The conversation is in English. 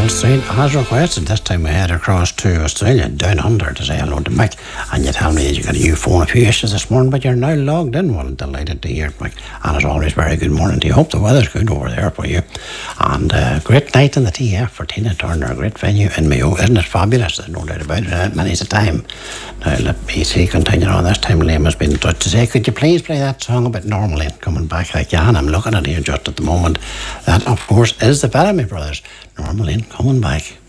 Phil Street, as requested. This time we head across to Australia, down under, to say hello to Mick. And you tell me that you got a new phone, a few issues this morning, but you're now logged in. Well, delighted to hear it, Mick. And as always, very good morning to you. Hope the weather's good over there for you. And great night in the TF for Tina Turner, a great venue in Mayo. Isn't it fabulous? There's no doubt about it. Many's a time. Now, let me see, continue on. This time Liam has been in touch to say, could you please play that song about Normaline coming back? I can. I'm looking at it here just at the moment. That, of course, is the Bellamy Brothers. Normaline coming back.